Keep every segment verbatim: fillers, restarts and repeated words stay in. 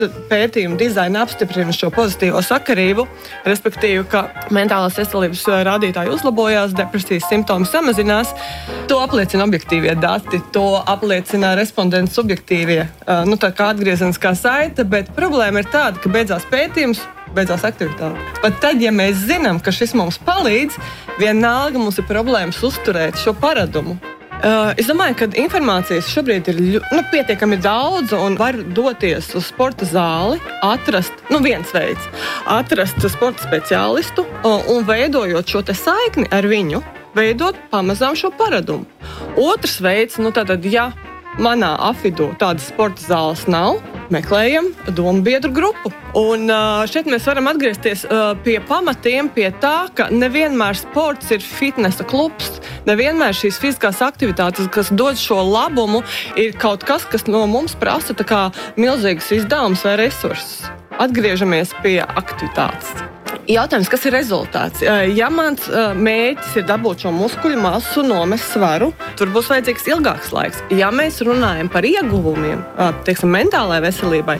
Pētījuma dizaina apstiprina šo pozitīvo sakarību, respektīvi, ka mentālās veselības rādītāji uzlabojās, depresijas simptomi samazinās. To apliecina objektīvie dati, to apliecina respondentu subjektīvie, nu tā kā atgriezeniskā saite, bet problēma ir tāda, ka beidzās pētījums, beidzās aktivitāte. Pat tad, ja mēs zinām, ka šis mums palīdz, vienalga mums ir problēmas uzturēt šo paradumu. Uh, es domāju, ka informācijas šobrīd ir nu, pietiekami daudz un var doties uz sporta zāli, atrast, nu viens veids, atrast sporta speciālistu un, un veidojot šo te saikni ar viņu, veidot pamazām šo paradumu. Otrs veids, nu tātad, ja manā apvidū tādas sporta zāles nav, meklējam domu biedru grupu. Un šeit mēs varam atgriezties pie pamatiem, pie tā, ka nevienmēr sports ir fitnesa klubs, nevienmēr šīs fiziskās aktivitātes, kas dod šo labumu, ir kaut kas, kas no mums prasa tā kā milzīgas izdevumus vai resursus. Atgriežamies pie aktivitātes. Jautājums, kas ir rezultāts? Ja mans mērķis ir dabūt šo muskuļu masu, nomest svaru, tur būs vajadzīgs ilgāks laiks. Ja mēs runājam par ieguvumiem, teiksim, mentālajai veselībai,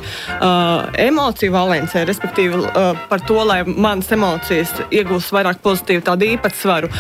emociju valencei, respektīvi par to, lai manas emocijas iegūst vairāk pozitīvu tādu īpatsvaru,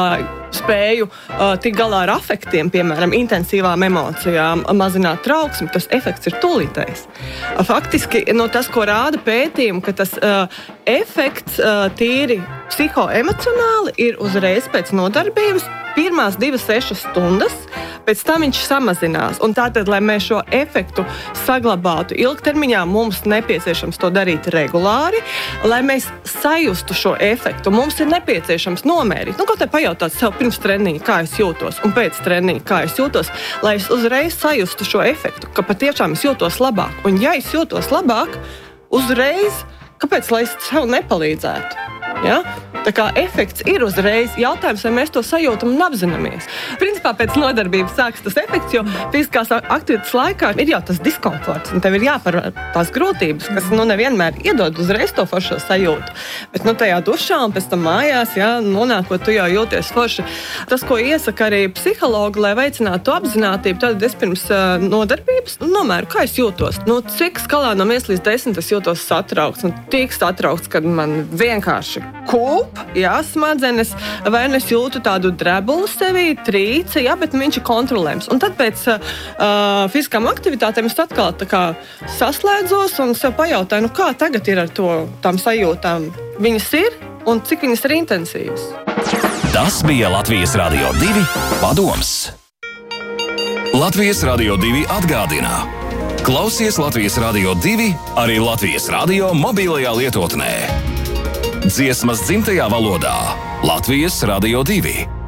spēju uh, tik galā ar afektiem, piemēram, intensīvām emocijām, mazināt trauksmi, tas efekts ir tūlītējs. Faktiski, no tas, ko rāda pētījumi, ka tas uh, efekts uh, tīri psihoemocionāli ir uzreiz pēc nodarbības, pirmās divas sešas stundas, pēc tam viņš samazinās. Un tātad, lai mēs šo efektu saglabātu ilgtermiņā, mums nepieciešams to darīt regulāri, lai mēs sajustu šo efektu. Mums ir nepieciešams nomērīt, nu, kaut kā pajautāt sev pirms treniņa, kā es jūtos, un pēc treniņa, kā es jūtos, lai es uzreiz sajustu šo efektu, ka patiešām es jūtos labāk. Un ja es jūtos labāk, uzreiz, kāpēc, lai es sev nepalīdzētu? Ja? Tā kā efekts ir uzreiz, jautājums, vai mēs to sajūtam un apzināmies. Principā pēc nodarbības sāks tas efekts, jo fiziskās aktivitātes laikā ir jau tas diskomforts, un tev ir jāparvar tās grūtības, kas nu nevienmēr iedod uzreiz to foršo sajūtu. Bet nu tajā dušā un pēc tam mājās, ja, nonākot, tu jau jūties forši. Tas, ko iesaka arī psihologi, lai veicinātu to apzinātību, tad es pirms uh, nodarbības nu, nomēru, kā es jūtos. Nu, cik skalā no viens līdz desmit es jūtos satraukts, un tik satraukts, kad man vienkārši kūp, jā, smadzenes, vai es jūtu tādu drebulu sevī, trīci, jā, bet viņš ir kontrolējams. Un tad pēc uh, fiziskām aktivitātēm es atkal tā kā saslēdzos un sev pajautāju, nu kā tagad ir ar to tām sajūtām? Viņas ir un cik viņas ir intensīvas? Tas bija Latvijas Radio divi padoms. Latvijas Radio divi atgādina. Klausies Latvijas Radio divi arī Latvijas Radio mobilajā lietotnē. Dziesmas dzimtajā valodā Latvijas Radio divi.